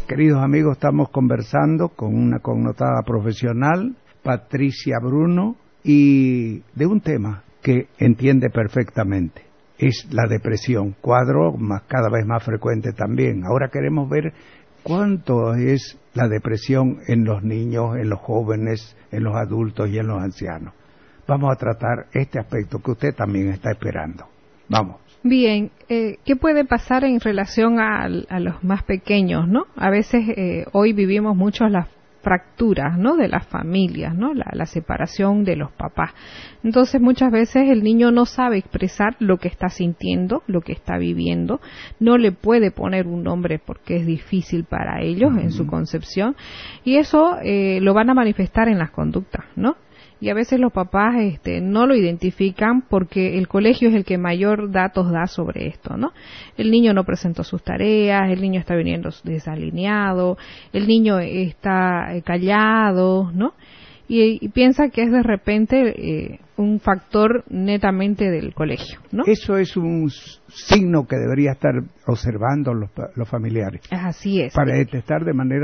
Queridos amigos, estamos conversando con una connotada profesional, Patricia Bruno, y de un tema que entiende perfectamente. Es la depresión, cuadro cada vez más frecuente también. Ahora queremos ver cuánto es la depresión en los niños, en los jóvenes, en los adultos y en los ancianos. Vamos a tratar este aspecto que usted también está esperando. Vamos. Bien, ¿qué puede pasar en relación a los más pequeños, no? A veces hoy vivimos mucho las fracturas, ¿no? De las familias, ¿no? La separación de los papás. Entonces, muchas veces el niño no sabe expresar lo que está sintiendo, lo que está viviendo, no le puede poner un nombre porque es difícil para ellos en su concepción, y eso lo van a manifestar en las conductas, ¿no? Y a veces los papás no lo identifican porque el colegio es el que mayor datos da sobre esto, ¿no? El niño no presentó sus tareas, el niño está viniendo desalineado, el niño está callado, ¿no? Y piensa que es de repente un factor netamente del colegio, ¿no? Eso es un signo que debería estar observando los familiares. Así es. Para detectar de manera